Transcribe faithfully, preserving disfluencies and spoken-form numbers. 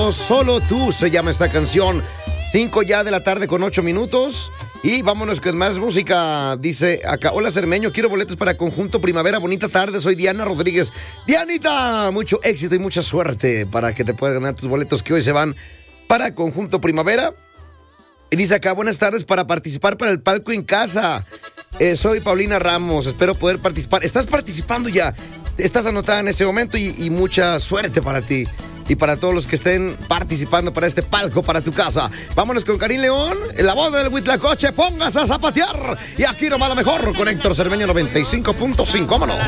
Cermeño, Solo Tú se llama esta canción. Cinco ya de la tarde con ocho minutos. Y vámonos con más música. Dice acá, hola Cermeño, quiero boletos para Conjunto Primavera. Bonita tarde, soy Diana Rodríguez. Dianita, mucho éxito y mucha suerte para que te puedas ganar tus boletos que hoy se van para Conjunto Primavera. Y dice acá, buenas tardes, para participar para el palco en casa. Eh, soy Paulina Ramos, espero poder participar. Estás participando ya, estás anotada en ese momento y, y mucha suerte para ti. Y para todos los que estén participando para este palco, para tu casa. Vámonos con Karim León, en la boda del Huitlacoche, póngase a zapatear. Y aquí nomás la mejor con Héctor Cermeño noventa y cinco punto cinco, vámonos.